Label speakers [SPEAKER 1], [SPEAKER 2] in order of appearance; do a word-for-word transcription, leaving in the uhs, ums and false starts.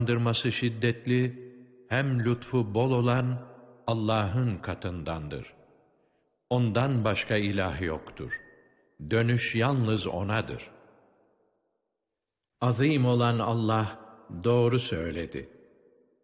[SPEAKER 1] cezalandırması şiddetli, hem lütfu bol olan Allah'ın katındandır. Ondan başka ilah yoktur. Dönüş yalnız O'nadır. Azim olan Allah doğru söyledi.